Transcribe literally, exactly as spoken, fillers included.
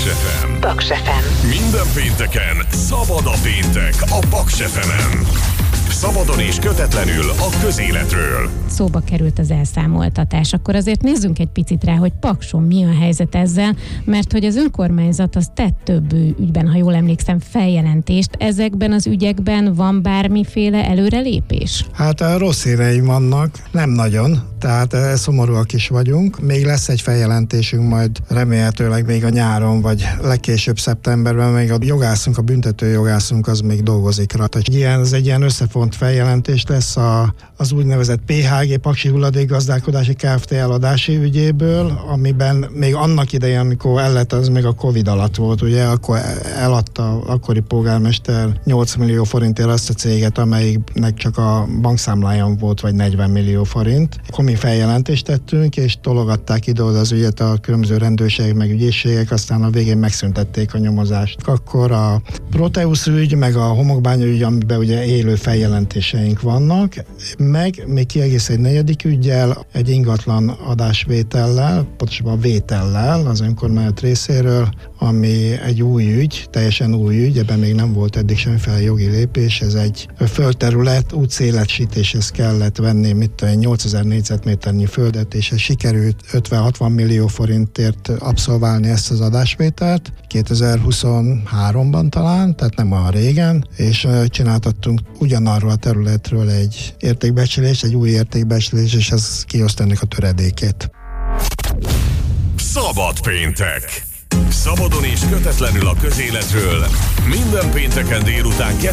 ef em. Paks ef em. Minden pénteken szabad a péntek a Paks ef emen. Szabadon és kötetlenül a közéletről. Szóba került az elszámoltatás, akkor azért nézzünk egy picit rá, hogy Pakson mi a helyzet ezzel, mert hogy az önkormányzat az tett több ügyben, ha jól emlékszem, feljelentést. Ezekben az ügyekben van bármiféle előrelépés? Hát rossz híreim vannak, nem nagyon, tehát szomorúak is vagyunk. Még lesz egy feljelentésünk majd remélhetőleg még a nyáron, vagy legkésőbb szeptemberben, még a jogászunk, a büntető jogászunk az még dolgozik rajta. Ilyen, ez egy ilyen összefont feljelentés lesz a, az úgynevezett pé há gé, Paksi Hulladékgazdálkodási Kft. Eladási ügyéből, amiben még annak idején, amikor ellett, az még a Covid alatt volt, ugye, akkor eladta akkori polgármester nyolc millió forintért azt a céget, amelyiknek csak a bankszámláján volt, vagy negyven millió forint. Akkor mi feljelentést tettünk, és tologatták ide-oda az ügyet a különböző rendőrségek, meg ügyészségek, aztán a végén megszüntették a nyomozást. Akkor a Proteus ügy, meg a homokbánya ügy, amiben ugye élő feljelentéseink vannak, meg még kiegész egy negyedik üggyel, egy ingatlan adásvétellel, pontosabban vétellel az önkormányzat részéről, ami egy új ügy, teljesen új ügy, ebben még nem volt eddig semmiféle jogi lépés, ez egy földterület, útszélesítéshez kellett venni, mit tudom, nyolcezer négyzetméternyi földet, és ez sikerült ötven-hatvan millió forintért abszolválni ezt az adásvételt, kétezer-huszonháromban talán, tehát nem olyan régen, és csináltattunk ugyanarról a területről egy értékbecslés, egy új értékbecslés, és ez kihozta ennek a töredékét. Szabad péntek! Szabadon és kötetlenül a közéletről minden pénteken délután